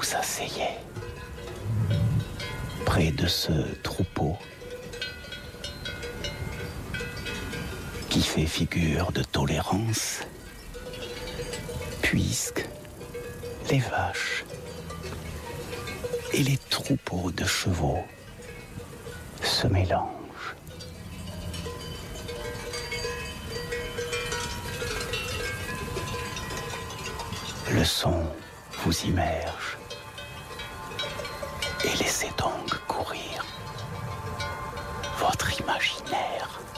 vous asseyez près de ce troupeau qui fait figure de tolérance, puisque les vaches et les troupeaux de chevaux se mélangent. Le son vous immerge et laissez donc courir votre imaginaire.